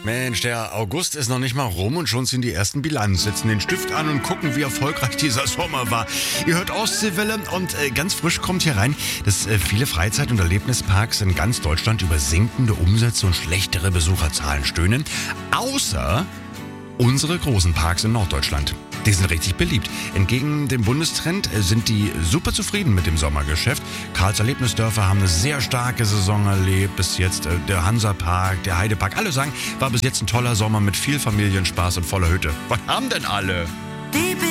Mensch, der August ist noch nicht mal rum und schon ziehen die ersten Bilanz, setzen den Stift an und gucken, wie erfolgreich dieser Sommer war. Ihr hört Ostseewelle und ganz frisch kommt hier rein, dass viele Freizeit- und Erlebnisparks in ganz Deutschland über sinkende Umsätze und schlechtere Besucherzahlen stöhnen. Außer unsere großen Parks in Norddeutschland. Die sind richtig beliebt. Entgegen dem Bundestrend sind die super zufrieden mit dem Sommergeschäft. Karls Erlebnisdörfer haben eine sehr starke Saison erlebt. Bis jetzt der Hansapark, der Heidepark. Alle sagen, war bis jetzt ein toller Sommer mit viel Familienspaß und voller Hütte. Was haben denn alle?